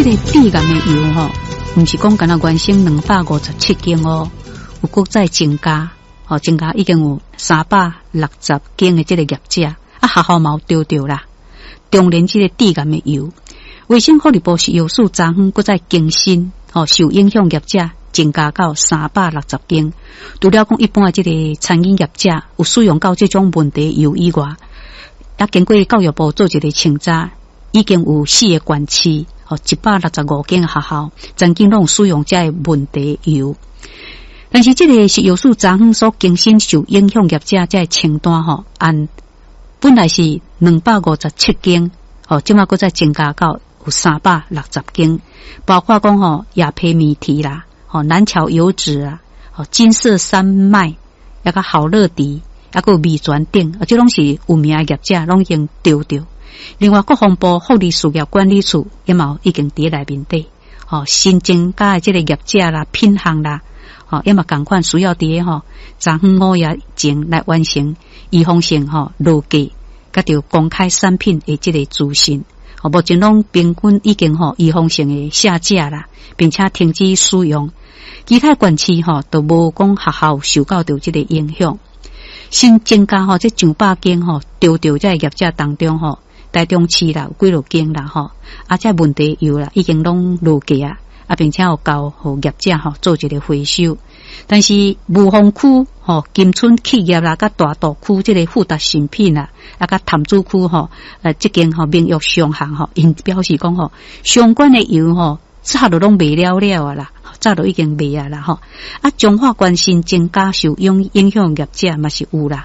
个低岩的油吼，毋是讲干那原升257斤哦，有搁再增加，增加已经有360斤的这个业者，学校嘛有丢啦。中联这个低岩的油，卫生福利部食药署昨昏搁再更新，受影响业者增加到360斤。除了讲一般的这个餐饮业者有使用到这种问题油以外，也经过教育部做一个清查，已经有4个县市165间学校曾经拢使用这个问题油。但是这个食药署昨昏所更新受影响业者这个清单按本来是257斤，现在搁再增加到有360斤，包括讲亚培米提啦，南桥油脂啊，金色山脉，那个好乐迪，还有米转等，这拢是有名的业者拢已经丢掉。另外，国防部福利事业管理处也嘛已经伫内面底，新增加的这个业者啦、品项啦，也嘛同款需要伫昨昏5夜前来完成预防性落价，甲着公开产品的这个资讯。目前拢平均已经预防性的下架啦，并且停止使用。其他县市都无讲学校受到着这个影响。新增加这200间丢掉这业者当中台中市啦有几落间啦这问题有啦，已经拢落价并且有交互业者做一个回收。但是雾峰区金村企业啦，甲大道区这个富达食品啦，甲潭子区这间明玉商行因表示讲相关的油早都拢卖了啊啦，早都已经卖啊啦中华关心增加受影响业者嘛是有啦。